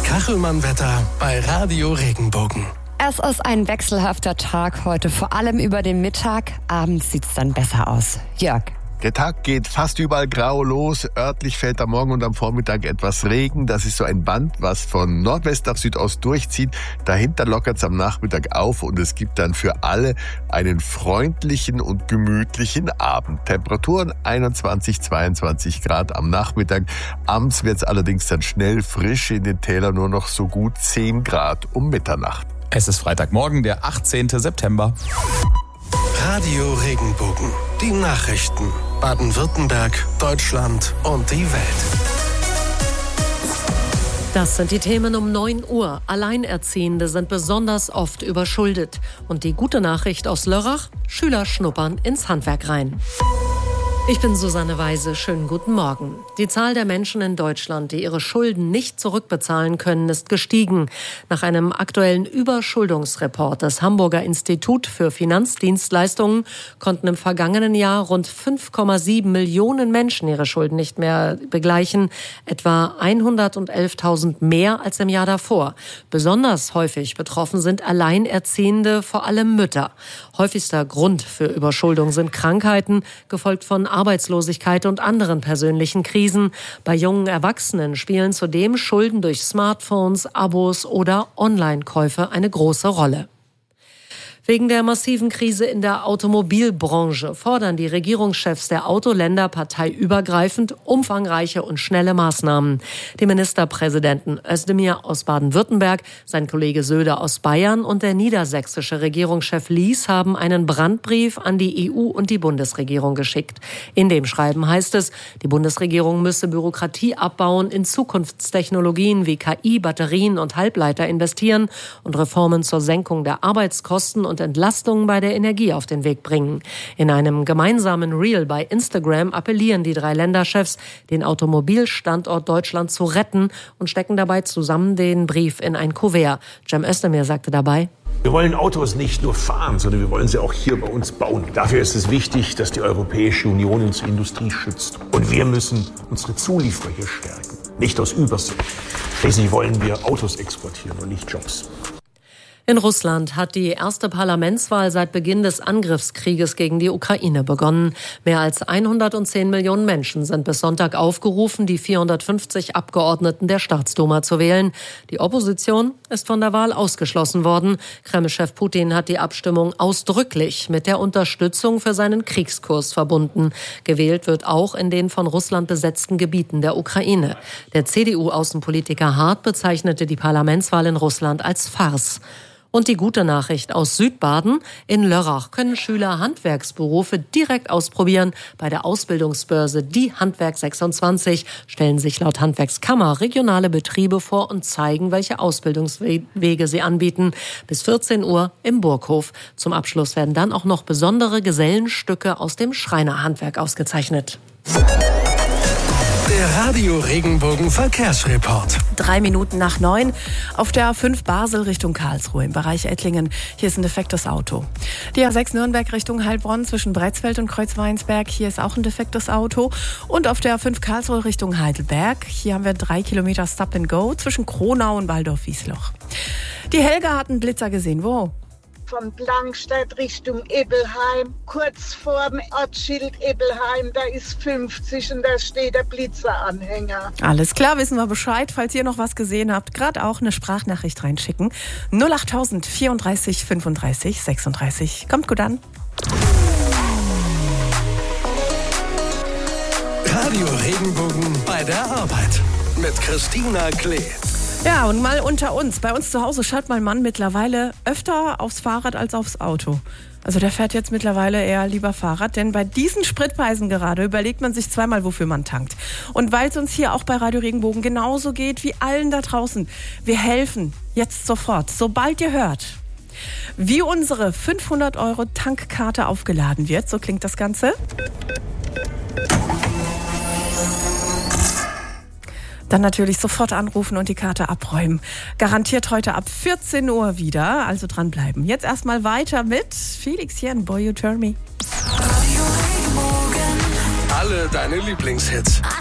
Kachelmann-Wetter bei Radio Regenbogen. Es ist ein wechselhafter Tag heute, vor allem über den Mittag. Abends sieht es dann besser aus. Jörg. Der Tag geht fast überall grau los. Örtlich fällt am Morgen und am Vormittag etwas Regen. Das ist so ein Band, was von Nordwest nach Südost durchzieht. Dahinter lockert es am Nachmittag auf und es gibt dann für alle einen freundlichen und gemütlichen Abend. Temperaturen 21, 22 Grad am Nachmittag. Abends wird es allerdings dann schnell frisch, in den Tälern nur noch so gut 10 Grad um Mitternacht. Es ist Freitagmorgen, der 18. September. Radio Regenbogen. Die Nachrichten. Baden-Württemberg, Deutschland und die Welt. Das sind die Themen um 9 Uhr. Alleinerziehende sind besonders oft überschuldet. Und die gute Nachricht aus Lörrach: Schüler schnuppern ins Handwerk rein. Ich bin Susanne Weise. Schönen guten Morgen. Die Zahl der Menschen in Deutschland, die ihre Schulden nicht zurückbezahlen können, ist gestiegen. Nach einem aktuellen Überschuldungsreport des Hamburger Institut für Finanzdienstleistungen konnten im vergangenen Jahr rund 5,7 Millionen Menschen ihre Schulden nicht mehr begleichen. Etwa 111.000 mehr als im Jahr davor. Besonders häufig betroffen sind Alleinerziehende, vor allem Mütter. Häufigster Grund für Überschuldung sind Krankheiten, gefolgt von Arbeitslosigkeit und anderen persönlichen Krisen. Bei jungen Erwachsenen spielen zudem Schulden durch Smartphones, Abos oder Online-Käufe eine große Rolle. Wegen der massiven Krise in der Automobilbranche fordern die Regierungschefs der Autoländer parteiübergreifend umfangreiche und schnelle Maßnahmen. Die Ministerpräsidenten Özdemir aus Baden-Württemberg, sein Kollege Söder aus Bayern und der niedersächsische Regierungschef Lies haben einen Brandbrief an die EU und die Bundesregierung geschickt. In dem Schreiben heißt es, die Bundesregierung müsse Bürokratie abbauen, in Zukunftstechnologien wie KI, Batterien und Halbleiter investieren und Reformen zur Senkung der Arbeitskosten und Entlastungen bei der Energie auf den Weg bringen. In einem gemeinsamen Reel bei Instagram appellieren die 3 Länderchefs, den Automobilstandort Deutschland zu retten und stecken dabei zusammen den Brief in ein Kuvert. Cem Özdemir sagte dabei: Wir wollen Autos nicht nur fahren, sondern wir wollen sie auch hier bei uns bauen. Dafür ist es wichtig, dass die Europäische Union unsere Industrie schützt. Und wir müssen unsere Zulieferer hier stärken, nicht aus Übersee. Schließlich wollen wir Autos exportieren und nicht Jobs. In Russland hat die erste Parlamentswahl seit Beginn des Angriffskrieges gegen die Ukraine begonnen. Mehr als 110 Millionen Menschen sind bis Sonntag aufgerufen, die 450 Abgeordneten der Staatsduma zu wählen. Die Opposition ist von der Wahl ausgeschlossen worden. Kreml-Chef Putin hat die Abstimmung ausdrücklich mit der Unterstützung für seinen Kriegskurs verbunden. Gewählt wird auch in den von Russland besetzten Gebieten der Ukraine. Der CDU-Außenpolitiker Hart bezeichnete die Parlamentswahl in Russland als Farce. Und die gute Nachricht aus Südbaden: In Lörrach können Schüler Handwerksberufe direkt ausprobieren. Bei der Ausbildungsbörse Die Handwerk 26 stellen sich laut Handwerkskammer regionale Betriebe vor und zeigen, welche Ausbildungswege sie anbieten. Bis 14 Uhr im Burghof. Zum Abschluss werden dann auch noch besondere Gesellenstücke aus dem Schreinerhandwerk ausgezeichnet. Der Radio Regenbogen Verkehrsreport. 3 Minuten nach 9 auf der A5 Basel Richtung Karlsruhe im Bereich Ettlingen. Hier ist ein defektes Auto. Die A6 Nürnberg Richtung Heilbronn zwischen Bretzfeld und Kreuzweinsberg. Hier ist auch ein defektes Auto. Und auf der A5 Karlsruhe Richtung Heidelberg. Hier haben wir 3 Kilometer Stop and Go zwischen Kronau und Waldorf-Wiesloch. Die Helga hat einen Blitzer gesehen. Wo? Von Blankstedt Richtung Ebbelheim, kurz vor dem Ortsschild Ebbelheim, da ist 50 und da steht der Blitzeranhänger. Alles klar, wissen wir Bescheid. Falls ihr noch was gesehen habt, gerade auch eine Sprachnachricht reinschicken. 08000 34 35 36. Kommt gut an. Radio Regenbogen bei der Arbeit mit Christina Klee. Ja, und mal unter uns. Bei uns zu Hause schaut mein Mann mittlerweile öfter aufs Fahrrad als aufs Auto. Also der fährt jetzt mittlerweile eher lieber Fahrrad, denn bei diesen Spritpreisen gerade überlegt man sich zweimal, wofür man tankt. Und weil es uns hier auch bei Radio Regenbogen genauso geht wie allen da draußen, wir helfen jetzt sofort, sobald ihr hört, wie unsere 500 € Tankkarte aufgeladen wird. So klingt das Ganze. Dann natürlich sofort anrufen und die Karte abräumen. Garantiert heute ab 14 Uhr wieder, also dranbleiben. Jetzt erstmal weiter mit Felix Jen, Boy You Turn Me. Alle deine Lieblingshits.